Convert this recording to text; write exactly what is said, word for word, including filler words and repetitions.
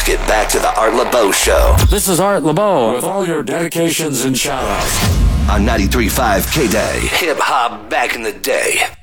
let's get back to the Art LeBeau Show. This is Art LeBeau with all your dedications and shout-outs. On ninety-three point five K-Day. Hip-hop back in the day.